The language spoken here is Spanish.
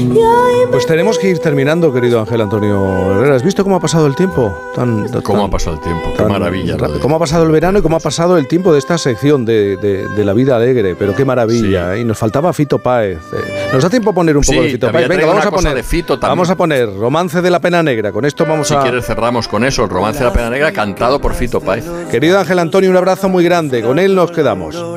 Pues tenemos que ir terminando, querido Ángel Antonio Herrera. ¿Has visto cómo ha pasado el tiempo? ¿Cómo ha pasado el tiempo? Qué maravilla. ¿Cómo ha pasado el verano y cómo ha pasado el tiempo de esta sección de la vida alegre? Pero qué maravilla. Sí. Y nos faltaba Fito Páez. ¿Nos da tiempo a poner un poco de Fito Páez? Venga, vamos a poner Romance de la Pena Negra. Con esto Si quieres cerramos con eso, el Romance de la Pena Negra cantado por Fito Páez. Querido Ángel Antonio, un abrazo muy grande. Con él nos quedamos.